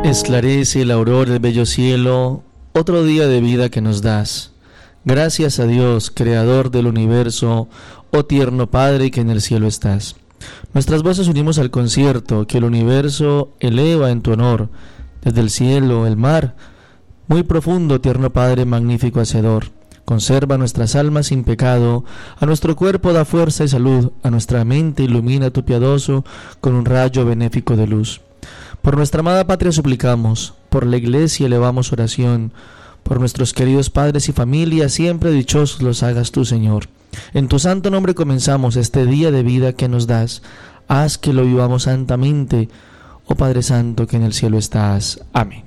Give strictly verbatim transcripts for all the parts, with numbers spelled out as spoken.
Esclarece la aurora del bello cielo, otro día de vida que nos das. Gracias a Dios, creador del universo, oh tierno Padre que en el cielo estás. Nuestras voces unimos al concierto que el universo eleva en tu honor, desde el cielo, el mar. Muy profundo, tierno Padre, magnífico Hacedor. Conserva nuestras almas sin pecado, a nuestro cuerpo da fuerza y salud, a nuestra mente ilumina tu piadoso con un rayo benéfico de luz. Por nuestra amada patria suplicamos, por la Iglesia elevamos oración, por nuestros queridos padres y familia, siempre dichosos los hagas tú, Señor. En tu santo nombre comenzamos este día de vida que nos das. Haz que lo vivamos santamente, oh Padre Santo que en el cielo estás. Amén.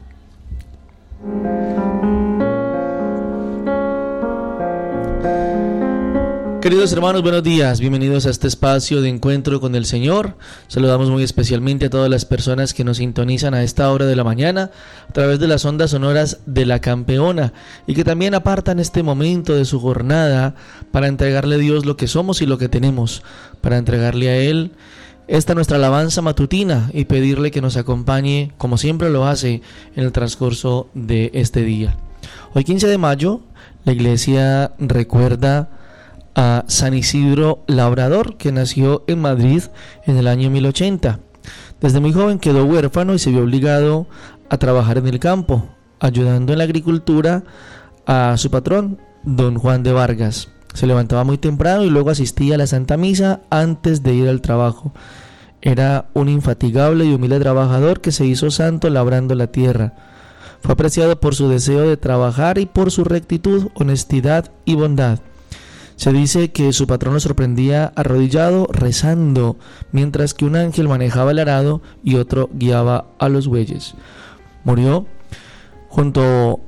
Queridos hermanos, buenos días, bienvenidos a este espacio de encuentro con el Señor. Saludamos muy especialmente a todas las personas que nos sintonizan a esta hora de la mañana a través de las ondas sonoras de La Campeona y que también apartan este momento de su jornada para entregarle a Dios lo que somos y lo que tenemos, para entregarle a Él esta nuestra alabanza matutina y pedirle que nos acompañe, como siempre lo hace, en el transcurso de este día. Hoy quince de mayo, la Iglesia recuerda a San Isidro Labrador, que nació en Madrid en el año mil ochenta. Desde muy joven quedó huérfano y se vio obligado a trabajar en el campo, ayudando en la agricultura a su patrón, don Juan de Vargas. Se levantaba muy temprano y luego asistía a la Santa Misa antes de ir al trabajo. Era un infatigable y humilde trabajador que se hizo santo labrando la tierra. Fue apreciado por su deseo de trabajar y por su rectitud, honestidad y bondad. Se dice que su patrón lo sorprendía arrodillado rezando, mientras que un ángel manejaba el arado y otro guiaba a los bueyes. Murió junto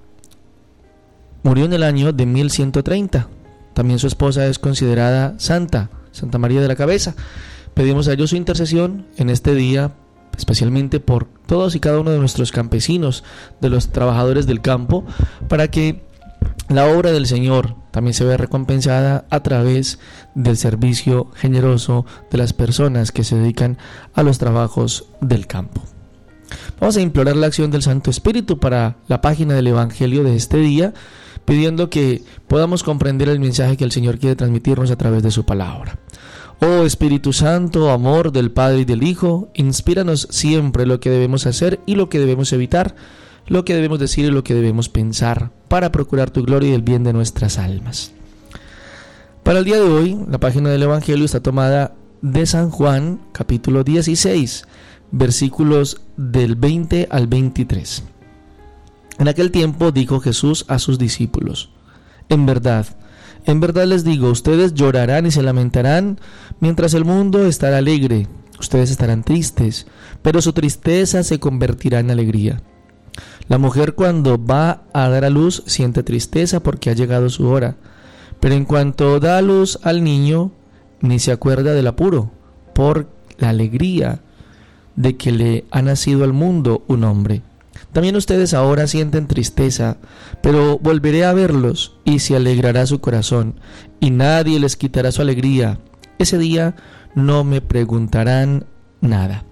murió en el año de mil ciento treinta. También su esposa es considerada santa, Santa María de la Cabeza. Pedimos a Dios su intercesión en este día, especialmente por todos y cada uno de nuestros campesinos, de los trabajadores del campo, para que la obra del Señor también se ve recompensada a través del servicio generoso de las personas que se dedican a los trabajos del campo. Vamos a implorar la acción del Santo Espíritu para la página del Evangelio de este día, pidiendo que podamos comprender el mensaje que el Señor quiere transmitirnos a través de su palabra. Oh Espíritu Santo, amor del Padre y del Hijo, inspíranos siempre lo que debemos hacer y lo que debemos evitar, lo que debemos decir y lo que debemos pensar, para procurar tu gloria y el bien de nuestras almas. Para el día de hoy, la página del Evangelio está tomada de San Juan, capítulo dieciséis, versículos del veinte al veintitrés. En aquel tiempo dijo Jesús a sus discípulos: En verdad, en verdad les digo, ustedes llorarán y se lamentarán, mientras el mundo estará alegre. Ustedes estarán tristes, pero su tristeza se convertirá en alegría. La mujer cuando va a dar a luz siente tristeza porque ha llegado su hora, pero en cuanto da a luz al niño, ni se acuerda del apuro, por la alegría de que le ha nacido al mundo un hombre. También ustedes ahora sienten tristeza, pero volveré a verlos y se alegrará su corazón, y nadie les quitará su alegría. Ese día no me preguntarán nada.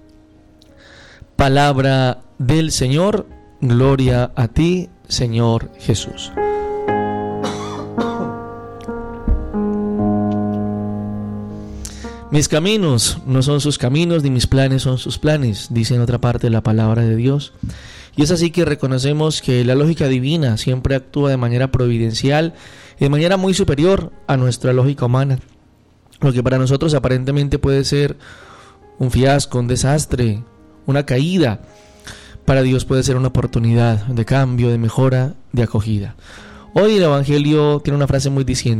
Palabra del Señor. Gloria a ti, Señor Jesús. Mis caminos no son sus caminos, ni mis planes son sus planes, dice en otra parte la palabra de Dios. Y es así que reconocemos que la lógica divina siempre actúa de manera providencial y de manera muy superior a nuestra lógica humana. Lo que para nosotros aparentemente puede ser un fiasco, un desastre, una caída, para Dios puede ser una oportunidad de cambio, de mejora, de acogida. Hoy el Evangelio tiene una frase muy diciente: